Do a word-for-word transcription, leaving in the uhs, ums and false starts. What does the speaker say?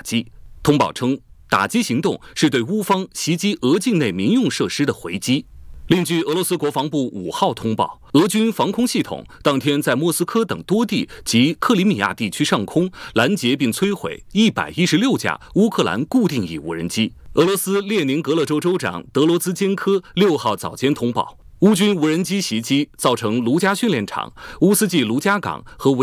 击。通报称，打击行动是对乌方袭击俄境内民用设施的回击。另据俄罗斯国防部五号通报，俄军防空系统当天在莫斯科等多地及克里米亚地区上空拦截并摧毁一百一十六架乌克兰固定翼无人机。俄罗斯列宁格勒州州长德罗兹坚科六号早间通报，乌军无人机袭击造成卢加训练场、乌斯季卢加港和